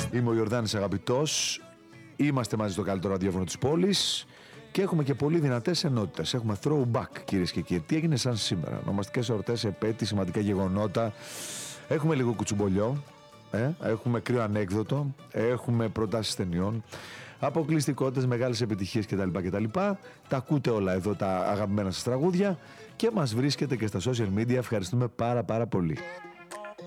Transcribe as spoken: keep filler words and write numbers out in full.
Είμαι ο Ιορδάνης Αγαπητός. Είμαστε μαζί στο καλύτερο ραδιόφωνο της πόλης. Και έχουμε και πολύ δυνατές ενότητες. Έχουμε throwback, κυρίες και κύριοι. Τι έγινε σαν σήμερα? Ονομαστικές εορτές, επέτειοι, σημαντικά γεγονότα. Έχουμε λίγο κουτσουμπολιό. Ε? Έχουμε κρύο ανέκδοτο. Έχουμε προτάσεις ταινιών. Αποκλειστικότητες, μεγάλες επιτυχίες κτλ. κτλ. Τα ακούτε όλα εδώ, τα αγαπημένα σας τραγούδια. Και μας βρίσκετε και στα social media. Ευχαριστούμε πάρα πάρα πολύ.